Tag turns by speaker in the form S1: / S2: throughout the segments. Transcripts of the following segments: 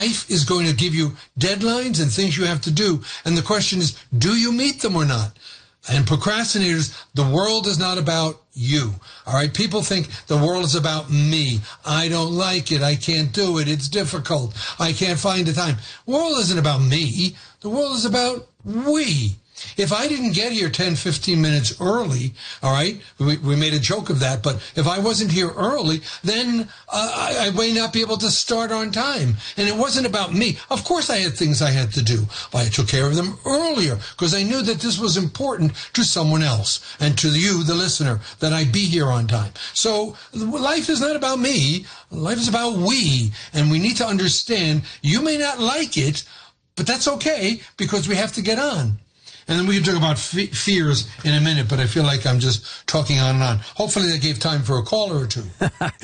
S1: Life is going to give you deadlines and things you have to do. And the question is, do you meet them or not? And procrastinators, the world is not about you. All right. People think the world is about me. I don't like it. I can't do it. It's difficult. I can't find the time. The world isn't about me. The world is about we. If I didn't get here 10, 15 minutes early, all right, we made a joke of that, but if I wasn't here early, then I may not be able to start on time. And it wasn't about me. Of course I had things I had to do, but I took care of them earlier because I knew that this was important to someone else and to you, the listener, that I be here on time. So life is not about me. Life is about we. And we need to understand you may not like it, but that's okay because we have to get on. And then we can talk about fears in a minute, but I feel like I'm just talking on and on. Hopefully that gave time for a caller or two.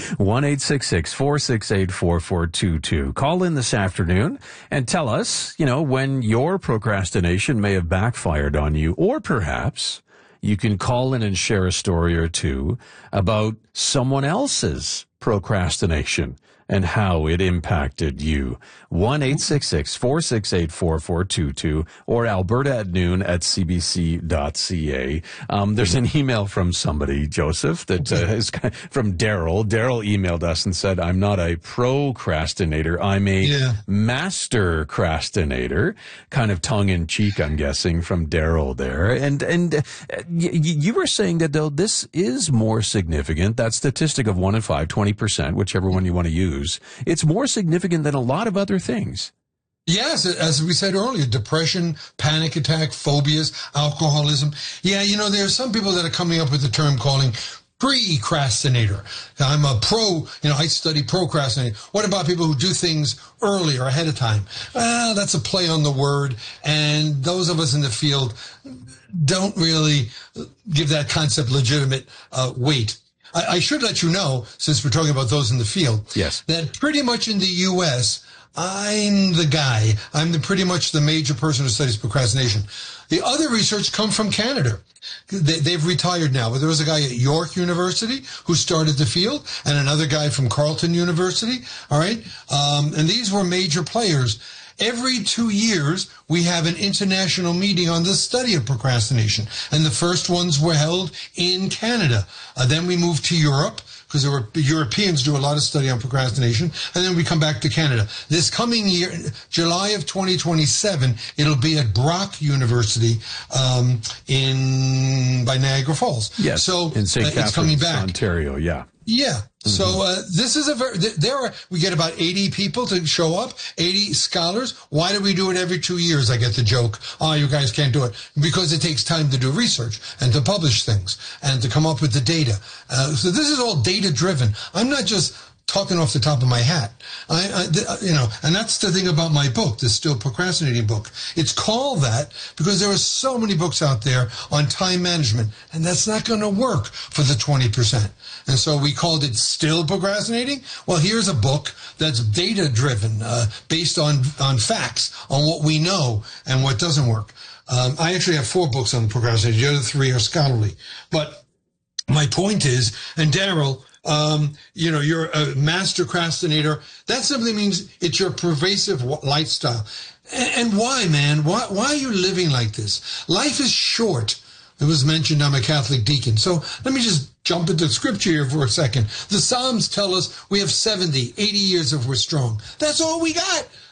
S2: 1-866-468-4422. Call in this afternoon and tell us, when your procrastination may have backfired on you, or perhaps you can call in and share a story or two about someone else's procrastination and how it impacted you. 1-866-468-4422 or alberta@noon@cbc.ca. There's an email from somebody, Joseph, that is from Daryl. Daryl emailed us and said, I'm not a procrastinator. I'm a master crastinator. Kind of tongue-in-cheek, I'm guessing, from Daryl there. And you were saying that, though, this is more significant, that statistic of 1 in 5, 20%, whichever one you want to use. It's more significant than a lot of other things.
S1: Yes, as we said earlier, depression, panic attack, phobias, alcoholism. Yeah, there are some people that are coming up with the term calling precrastinator. I'm a I study procrastinator. What about people who do things earlier, ahead of time? Well, that's a play on the word, and those of us in the field don't really give that concept legitimate weight. I should let you know, since we're talking about those in the field,
S2: yes,
S1: that pretty much in the U.S., I'm the guy. I'm pretty much the major person who studies procrastination. The other research come from Canada. They've retired now, but there was a guy at York University who started the field, and another guy from Carleton University. All right, and these were major players. Every 2 years, we have an international meeting on the study of procrastination. And the first ones were held in Canada. Then we moved to Europe, because Europeans do a lot of study on procrastination. And then we come back to Canada. This coming year, July of 2027, it'll be at Brock University by Niagara Falls.
S2: Yes,
S1: so
S2: in St. Catharines,
S1: it's coming back.
S2: Ontario, yeah.
S1: Yeah. So this is we get about 80 people to show up, 80 scholars. Why do we do it every 2 years? I get the joke, you guys can't do it. Because it takes time to do research and to publish things and to come up with the data. So this is all data driven. I'm not just talking off the top of my hat. And that's the thing about my book, the Still Procrastinating book. It's called that because there are so many books out there on time management, and that's not going to work for the 20%. And so we called it Still Procrastinating. Well, here's a book that's data driven, based on facts, on what we know and what doesn't work. I actually have 4 books on procrastination. The other 3 are scholarly. But my point is, and Daryl, you're a master procrastinator. That simply means it's your pervasive lifestyle. And why, man? Why are you living like this? Life is short. It was mentioned I'm a Catholic deacon. So let me just jump into scripture here for a second. The Psalms tell us we have 70, 80 years if we're strong. That's all we got.